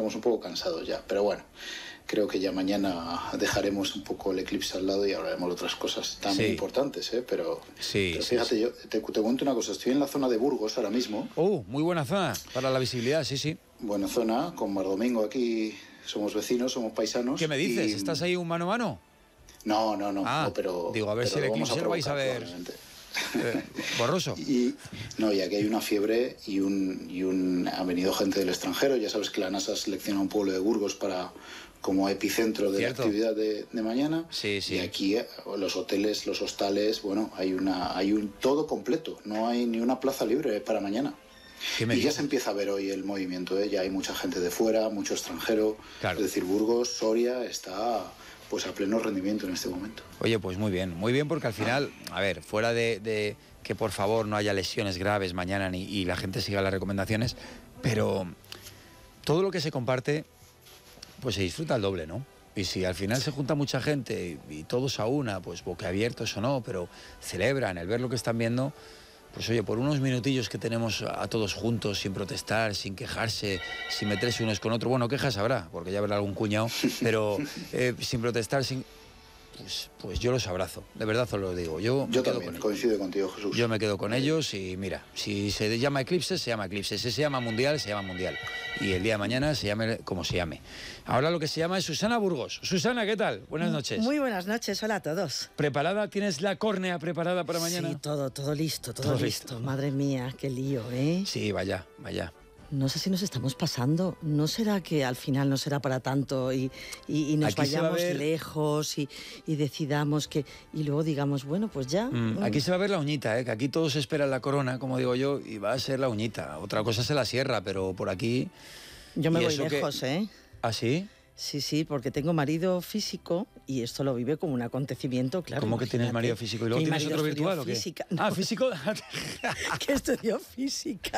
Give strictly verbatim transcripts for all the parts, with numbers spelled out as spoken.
estamos un poco cansados ya, pero bueno, creo que ya mañana dejaremos un poco el eclipse al lado y hablaremos de otras cosas tan sí. importantes, ¿eh? Pero, sí, pero sí, fíjate, sí. yo te, te cuento una cosa, estoy en la zona de Burgos ahora mismo. Uh, muy buena zona para la visibilidad, sí, sí. Buena zona, con Mar Domingo aquí, somos vecinos, somos paisanos. ¿Qué me dices? Y... ¿Estás ahí un mano a mano? No, no, no, ah, no pero... digo, a ver pero si el lo vamos eclipse a lo vais a ver eh, borroso. Y, no, y aquí hay una fiebre y, un, y un, ha venido gente del extranjero. Ya sabes que la NASA selecciona un pueblo de Burgos para, como epicentro de Cierto. la actividad de, de mañana. Sí, sí. Y aquí los hoteles, los hostales, bueno, hay, una, hay un todo completo. No hay ni una plaza libre para mañana. ¿Qué me y dices? ya se empieza a ver hoy el movimiento, ¿eh? Ya hay mucha gente de fuera, mucho extranjero. Claro. Es decir, Burgos, Soria está pues a pleno rendimiento en este momento. Oye, pues muy bien, muy bien, porque al final, a ver, fuera de, de que por favor no haya lesiones graves mañana ni, y la gente siga las recomendaciones, pero todo lo que se comparte, pues se disfruta al doble, ¿no? Y si al final se junta mucha gente y, y todos a una, pues boquiabiertos o no, pero celebran el ver lo que están viendo, pues oye, por unos minutillos que tenemos a todos juntos, sin protestar, sin quejarse, sin meterse unos con otros, bueno, quejas habrá, porque ya habrá algún cuñado, pero eh, sin protestar, sin... Pues, pues yo los abrazo, de verdad os lo digo. Yo, yo me quedo también, con coincido contigo, Jesús. Yo me quedo con ellos y mira, si se llama eclipse, se llama eclipse. Si se llama mundial, se llama mundial. Y el día de mañana se llame como se llame. Ahora lo que se llama es Susana Burgos. Susana, ¿qué tal? Buenas noches. Muy buenas noches, hola a todos. ¿Preparada? ¿Tienes la córnea preparada para mañana? Sí, todo, todo listo, todo, Todo listo. listo. Madre mía, qué lío, ¿eh? Sí, vaya, vaya. No sé si nos estamos pasando. ¿No será que al final no será para tanto y, y, y nos Aquí se va a vayamos ver... lejos y, y decidamos que... Y luego digamos, bueno, pues ya... Mm, mm. aquí se va a ver la uñita, ¿eh? Que aquí todos esperan la corona, como digo yo, y va a ser la uñita. Otra cosa se la sierra, pero por aquí... Yo me ¿Y voy eso lejos, qué? ¿eh? ¿Ah, sí? Sí, sí, porque tengo marido físico y esto lo vive como un acontecimiento, claro. ¿Cómo que tienes marido físico? ¿Y luego Mi tienes marido otro estudió virtual o qué? física. Ah, No, físico. que estudió física.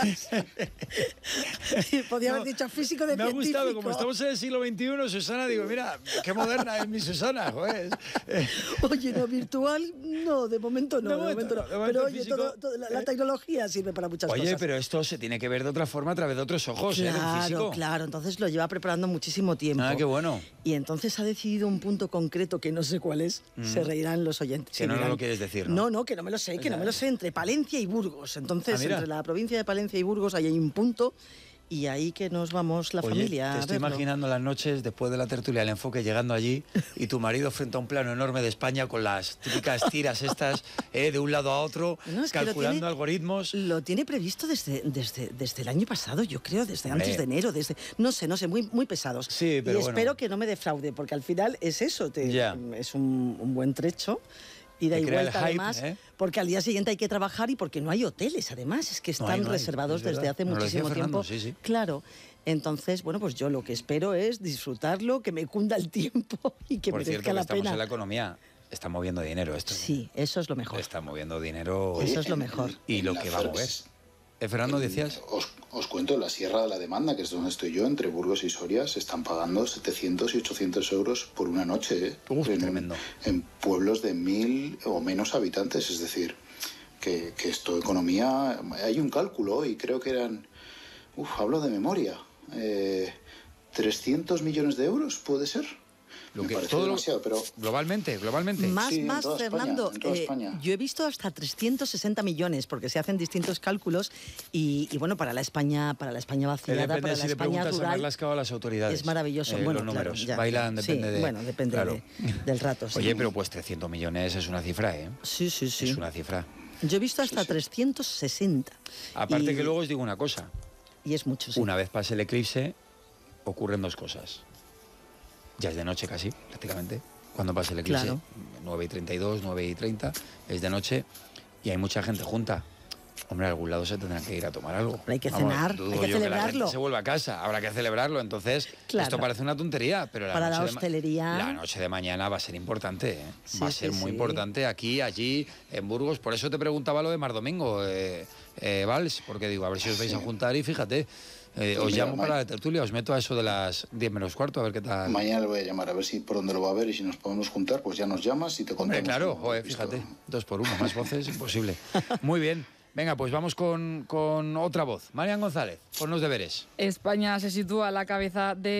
Podía haber No, dicho físico de Me ha científico. gustado, como estamos en el siglo veintiuno, Susana, digo, mira, qué moderna es mi Susana, joder. Eh, Oye, no, virtual, no, de momento no, De de momento momento no. no, de momento Pero oye, físico, todo- todo- la, la eh. tecnología sirve para muchas Oye, cosas. pero esto se tiene que ver de otra forma a través de otros ojos, ¿eh? Del Claro, físico. claro, entonces lo lleva preparando muchísimo tiempo. Ah, qué bueno. Y entonces ha decidido un punto concreto que no sé cuál es, Mm. se reirán los oyentes. Que se no nos dirán, lo quieres decir, ¿no? No, no, que no me lo sé, que no me lo sé, entre Palencia y Burgos. Entonces, Ah, mira. entre la provincia de Palencia y Burgos ahí hay un punto y ahí que nos vamos la Oye, familia te a estoy verlo. imaginando las noches después de la tertulia, el enfoque llegando allí y tu marido frente a un plano enorme de España con las típicas tiras estas, eh, de un lado a otro, No, es que lo calculando tiene- algoritmos. Lo tiene previsto desde, desde, desde el año pasado, yo creo, desde Hombre. antes de enero, desde no sé, no sé, muy, muy pesados. Sí, pero y espero bueno. que no me defraude, porque al final es eso, te- Ya. es un, un buen trecho. Ida Te y crea el vuelta hype, además, ¿eh? porque al día siguiente hay que trabajar y porque no hay hoteles, además, es que No están hay, no hay, reservados es desde verdad. hace Nos lo decía muchísimo Fernando, tiempo. sí, sí. Claro. Entonces, bueno, pues yo lo que espero es disfrutarlo, que me cunda el tiempo y que Por merezca cierto, que la estamos pena. en la economía. Está moviendo dinero esto. Sí, eso es lo mejor. Está moviendo dinero. Eso es lo mejor. Y En lo la que va a Fer- mover. Eh, Fernando, en- decías. Os, os cuento, la Sierra de la Demanda, que es donde estoy yo, entre Burgos y Soria, se están pagando setecientos y ochocientos euros por una noche, ¿eh? Uf, en, tremendo. en pueblos de mil o menos habitantes, es decir, que, que esto, economía, hay un cálculo y creo que eran, uf, hablo de memoria, eh, trescientos millones de euros, ¿puede ser? Lo Me que, parece todo lo- demasiado, pero... globalmente, globalmente. Más, Sí, en más, toda España, Fernando. en toda eh, España. yo he visto hasta trescientos sesenta millones, porque se hacen distintos cálculos y, y bueno, para la España, para la España Que vaciada, depende para si la le España preguntas a rural, Marlaska o a las autoridades. es maravilloso. Eh, Bueno, los claro, números ya, bailan, sí, depende de... bueno, depende claro. de- del rato. Sí. Oye, pero pues trescientos millones es una cifra, ¿eh? Sí, sí, sí. Es una cifra. Yo he visto hasta trescientos sesenta. Aparte y, que luego os digo una cosa. Y es mucho, sí. Una vez pase el eclipse, ocurren dos cosas. Ya es de noche casi, prácticamente. Cuando pase el eclipse, Claro. nueve y treinta y dos, nueve y treinta, es de noche y hay mucha gente junta. Hombre, a algún lado se tendrán que ir a tomar algo. Hay que Vamos, cenar, dudo hay que yo la celebrarlo. gente se vuelva a casa, habrá que celebrarlo. Entonces, Claro. esto parece una tontería, pero la Para noche la de ma- hostelería. la noche de mañana va a ser importante, ¿eh? Sí, va a ser sí, muy sí. importante aquí, allí, en Burgos. Por eso te preguntaba lo de Mar Domingo, eh, eh, Valls, porque digo, a ver si os vais a juntar y fíjate, eh, os Mira, llamo ma- para la tertulia, os meto a eso de las diez menos cuarto, a ver qué tal. Mañana le voy a llamar a ver si por dónde lo va a ver y si nos podemos juntar, pues ya nos llamas y te contamos. Hombre, claro, cómo joder, hemos visto. fíjate, dos por uno, más voces, imposible. Muy bien, venga, pues vamos con, con otra voz. Marian González, ponnos deberes. España se sitúa a la cabeza de